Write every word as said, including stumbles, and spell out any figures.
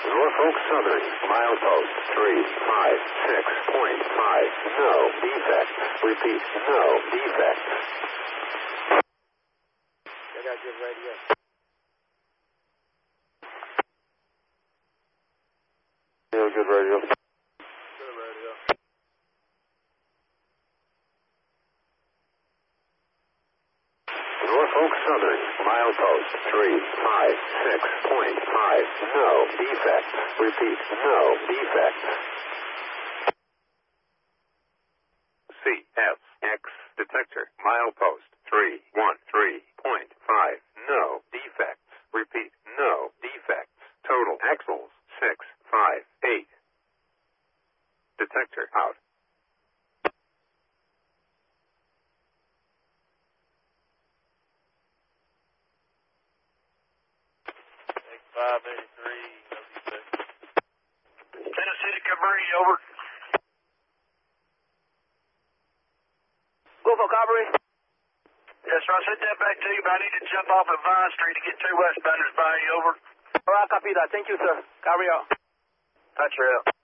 Norfolk Southern, milepost three five six point five. No defect. Repeat, no defect. I got good radio. Yeah, good radio. Good radio. Norfolk Southern, milepost three five six point five. No defect. Repeat, no defect. C F X detector, milepost three one three point five. No defects. Repeat, no defects. Total axles six five eight. Detector out. five eighty-three, no defect. Tennessee to Cabrini, over. Go for Carberry. Yes, sir. I sent that back to you, but I need to jump off at Vine Street to get two westbounders by you, over. All right, copy that. Thank you, sir. Carry on. Touch rail.